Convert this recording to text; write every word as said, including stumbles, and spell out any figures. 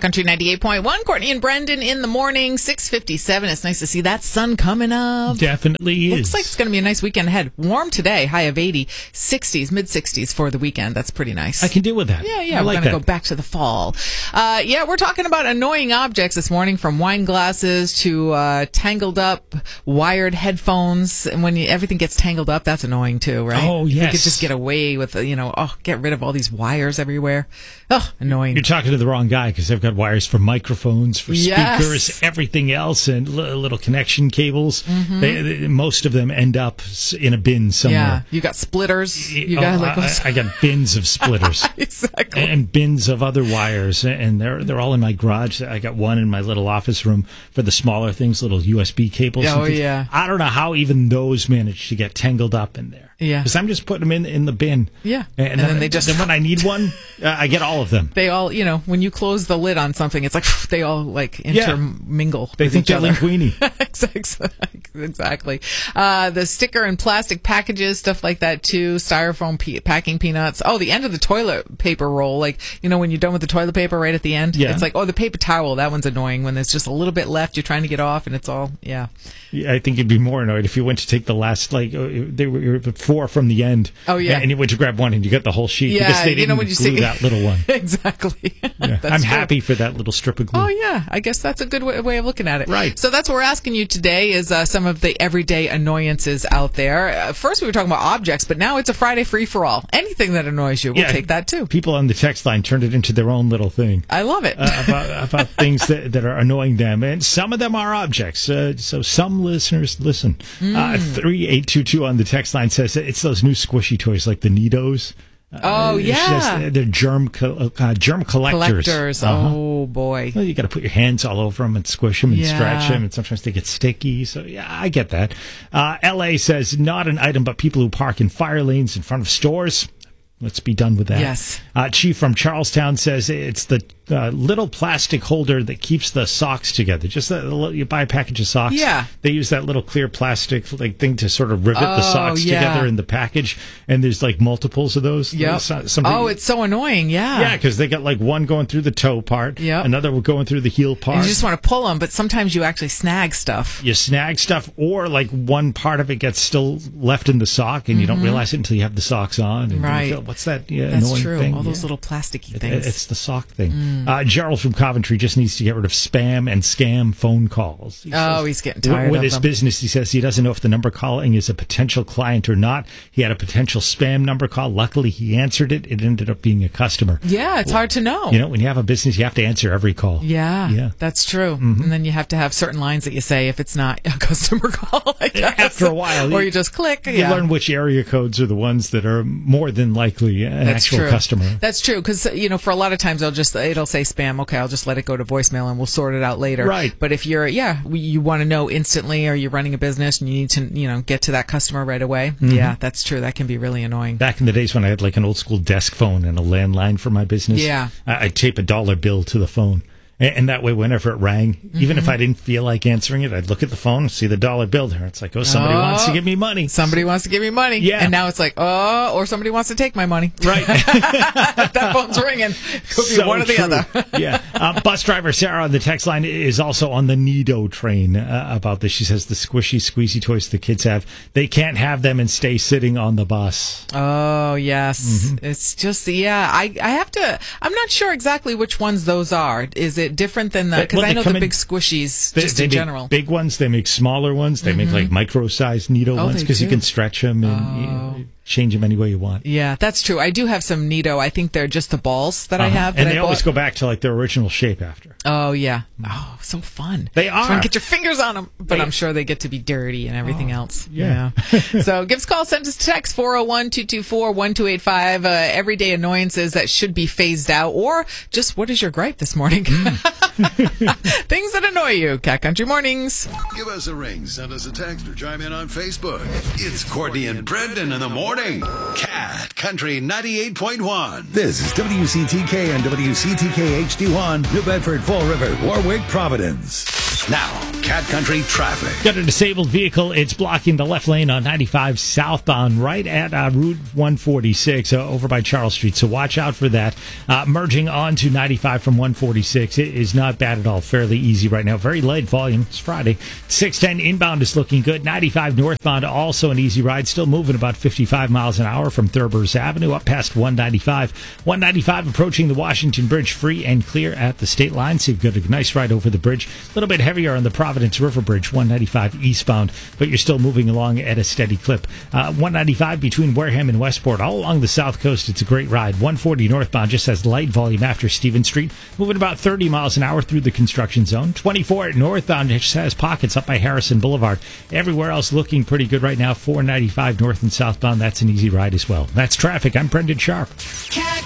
Country ninety-eight point one, Courtney and Brendan in the morning, six fifty-seven. It's nice to see that sun coming up. Definitely is. Looks like it's going to be a nice weekend ahead. Warm today, high of eighty, sixties, mid-sixties for the weekend. That's pretty nice. I can deal with that. Yeah, yeah, I we're like going to that. go back to the fall. Uh, yeah, we're talking about annoying objects this morning, from wine glasses to uh, tangled up wired headphones. And when you, everything gets tangled up, that's annoying too, right? Oh, If yes. we could just get away with, uh, you know, oh, get rid of all these wires everywhere. Oh, annoying. You're talking to the wrong guy, because they've got wires for microphones, for Yes. speakers, everything else, and li- little connection cables. Mm-hmm. They, they, most of them end up s- in a bin somewhere. Yeah, you got splitters. You Oh, got like I, I got bins of splitters. exactly. And bins of other wires, and they're they're all in my garage. I got one in my little office room for the smaller things, little U S B cables. Oh, and things. yeah. I don't know how even those manage to get tangled up in there. Yeah. Because I'm just putting them in in the bin. Yeah. and, And then they just- then when I need one, uh, I get all of them. They all, you know, when you close the lid on something, it's like they all like intermingle. They with think each they're other. linguini. Exactly. Uh, the sticker and plastic packages, stuff like that too. Styrofoam pe- packing peanuts. Oh, the end of the toilet paper roll. Like, you know, when you're done with the toilet paper right at the end, Yeah. it's like, oh, the paper towel. That one's annoying when there's just a little bit left. You're trying to get off, and it's all, yeah. Yeah, I think you'd be more annoyed if you went to take the last, like, uh, they were four from the end. Oh, yeah. And you went to grab one and you got the whole sheet, Yeah, because they you didn't know when you glue say- that little one. exactly. Yeah. That's I'm true. happy for that little strip of glue. Oh, yeah. I guess that's a good way, way of looking at it. Right. So that's what we're asking you today is uh, some of the everyday annoyances out there. Uh, first, we were talking about objects, but now it's a Friday free-for-all. Anything that annoys you, we'll Yeah. take that too. People on the text line turned it into their own little thing. I love it. uh, about, about things that, that are annoying them, and some of them are objects. Uh, so some listeners listen. Mm. Uh, three eight two two on the text line says it's those new squishy toys like the Nidos. Oh, Uh, she yeah. says they're germ co- uh, germ collectors. Collectors. Uh-huh. Oh, boy. Well, you got to put your hands all over them and squish them and Yeah. stretch them, and sometimes they get sticky. So, yeah, I get that. Uh, L A says not an item, but people who park in fire lanes in front of stores. Let's be done with that. Yes. Uh, Chief from Charlestown says it's the uh, little plastic holder that keeps the socks together. Just that little, you buy a package of socks. Yeah. They use that little clear plastic like thing to sort of rivet the Oh, socks yeah. together in the package. And there's like multiples of those. Yep. So- somebody- Oh, it's so annoying. Yeah. yeah, because they got like one going through the toe part, Yep. another going through the heel part. And you just want to pull them, but sometimes you actually snag stuff. You snag stuff, or like one part of it gets still left in the sock, and you don't realize it until you have the socks on. And you Right. feel, what's that? Yeah, That's annoying true. thing? All those Yeah. little plasticky It- things. It's the sock thing. Uh, Gerald from Coventry just needs to get rid of spam and scam phone calls. He Oh, says- he's getting With- tired With of his them. business, he says he doesn't know if the number calling is a potential client or not. He had a potential spam number call. Luckily, he answered it. It ended up being a customer. yeah, it's hard to know. You know, when you have a business, you have to answer every call. Yeah, Yeah. that's true. And then you have to have certain lines that you say if it's not a customer call, I guess. After a while, or you- you just click. You yeah. learn which area codes are the ones that are more than likely an That's actual true. customer. That's true because you know for a lot of times I'll just it'll say spam. Okay, I'll just let it go to voicemail and we'll sort it out later. Right. But if you're yeah we- you want to know instantly or you're running a business and you need to you know get to that customer right away. Mm-hmm. Yeah, that's true. That can be really annoying. Back in the days when I had like an old school desk phone and a landline for my business, Yeah. I- I'd tape a dollar bill to the phone. And and that way, whenever it rang, even if I didn't feel like answering it, I'd look at the phone, see the dollar bill there. It's like, oh, somebody Oh. wants to give me money. Somebody wants to give me money. Yeah. And now it's like, oh, or somebody wants to take my money. Right. That phone's ringing. Could be So one or the true. other. Yeah. Uh, bus driver Sarah on the text line is also on the Nido train uh, about this. She says the squishy, squeezy toys the kids have, they can't have them and stay sitting on the bus. Oh, yes. Mm-hmm. It's just, yeah, I, I have to, I'm not sure exactly which ones those are. Is it different than the, They- because well, I they know come the in- big squishies, They, just they in make general. big ones. They make smaller ones. They make like micro-sized Nido Oh, ones they because you do? can stretch them and you know, change them any way you want. Yeah, that's true. I do have some Nido. I think they're just the balls that I Uh-huh. have. and that they I always bought. go back to like their original shape after. Oh, yeah. Oh, so fun. They Just wanna are. get your fingers on them, but They- I'm sure they get to be dirty and everything else. yeah. So give us a call, send us a text, four oh one, two two four, one two eight five. Uh, everyday annoyances that should be phased out, or just what is your gripe this morning? Things that annoy you. Cat Country Mornings. Give us a ring, send us a text, or chime in on Facebook. It's Courtney and Brendan in the morning. Cat Country ninety-eight point one. This is W C T K and W C T K H D one, New Bedford, Fall River, Warwick, Providence. Now, Cat Country traffic. Got a disabled vehicle. It's blocking the left lane on ninety-five southbound right at uh, Route one forty-six uh, over by Charles Street. So watch out for that. Uh, merging onto ninety-five from one forty-six. It is not bad at all. Fairly easy right now. Very light volume. It's Friday. six ten inbound is looking good. ninety-five northbound also an easy ride. Still moving about fifty-five miles an hour from Thurber's Avenue up past one ninety-five. one ninety-five approaching the Washington Bridge free and clear at the state line. So you've got a nice ride over the bridge. A little bit heavier on the Providence River Bridge, one ninety-five eastbound, but you're still moving along at a steady clip. Uh, one ninety-five between Wareham and Westport, all along the south coast. It's a great ride. one forty northbound just has light volume after Stephen Street, moving about thirty miles an hour through the construction zone. twenty-four northbound just has pockets up by Harrison Boulevard. Everywhere else looking pretty good right now. four ninety-five north and southbound, that's an easy ride as well. That's traffic. I'm Brendan Sharp.